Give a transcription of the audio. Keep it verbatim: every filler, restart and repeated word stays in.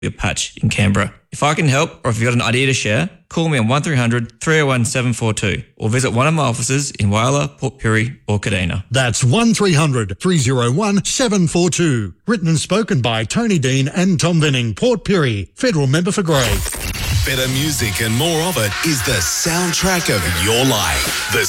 your patch in Canberra. If I can help, or if you've got an idea to share, call me on one three hundred, three oh one, seven four two or visit one of my offices in Whyalla, Port Pirie or Kadina. That's one three hundred, three oh one, seven four two. Written and spoken by Tony Dean and Tom Vinning, Port Pirie, Federal Member for Grey. Better music and more of it is the soundtrack of your life. The